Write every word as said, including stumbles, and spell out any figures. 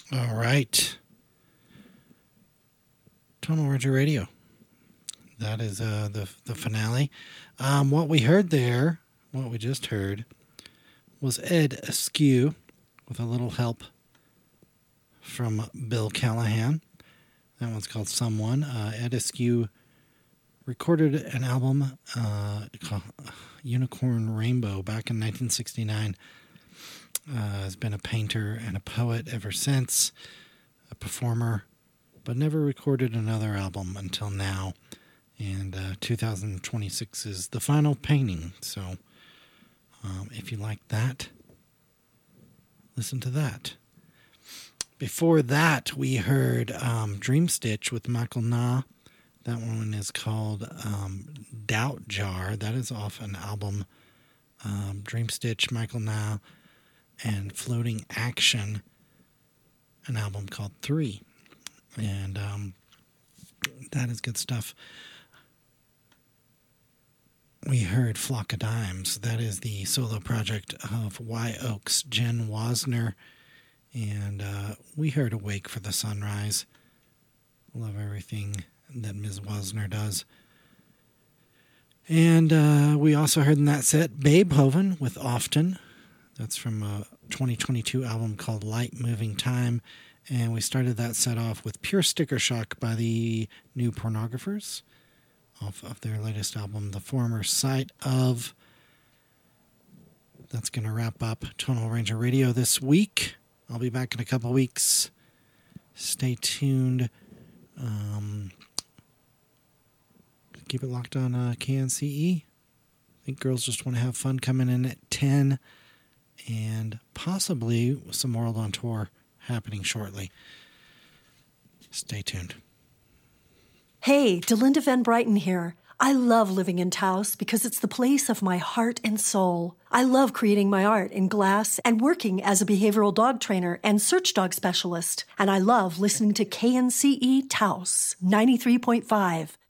All right. Tunnel Ranger Radio. That is uh, the the finale. Um, what we heard there, what we just heard, was Ed Askew with a little help from Bill Callahan. That one's called Someone. Uh, Ed Askew recorded an album uh, called Unicorn Rainbow back in nineteen sixty-nine. Uh, has been a painter and a poet ever since, a performer, but never recorded another album until now. And uh, two thousand twenty-six is the final painting. So um, if you like that, listen to that. Before that, we heard um, Dream Stitch with Michael Na. That one is called um, Doubt Jar. That is off an album, um, Dream Stitch, Michael Na, and Floating Action, an album called Three. And um, that is good stuff. We heard Flock of Dimes. That is the solo project of Y Oaks, Jen Wasner. And uh, we heard Awake for the Sunrise. Love everything that Miz Wasner does. And uh, we also heard in that set Beethoven with Often. That's from a twenty twenty-two album called Light Moving Time. And we started that set off with Pure Sticker Shock by the New Pornographers off of their latest album, The Former Sight Of. That's going to wrap up Tonal Ranger Radio this week. I'll be back in a couple weeks. Stay tuned. Um, keep it locked on uh, K N C E. I think Girls Just Want to Have Fun coming in at ten. And possibly some World on Tour happening shortly. Stay tuned. Hey, Delinda Van Brighton here. I love living in Taos because it's the place of my heart and soul. I love creating my art in glass and working as a behavioral dog trainer and search dog specialist. And I love listening to K N C E Taos ninety-three point five.